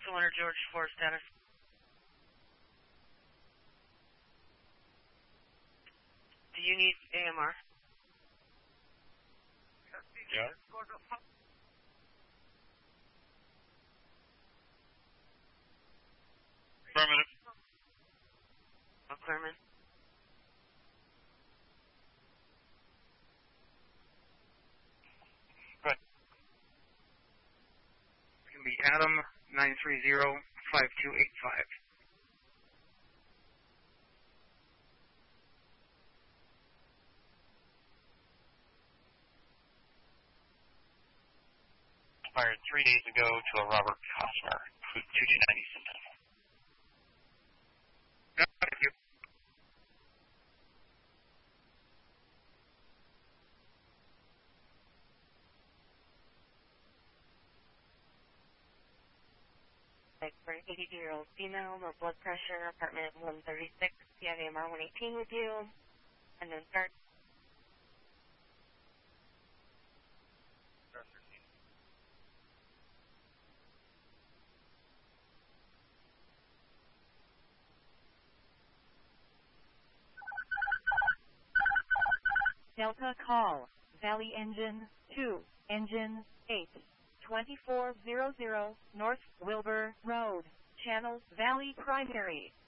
Cylinder George 4 status. Do you need AMR? Yeah. Affirmative. Clearman. Good. It's going to be Adam 930-5285. Fired 3 days ago to a Robert Costner, 2290 Easton. Thank you. For an 82-year-old female, low blood pressure, apartment 136, you have AMR 118 with you, and then start. Delta call, Valley Engine 2, Engine 8, 2400 North Wilbur Road, Channel Valley Primary.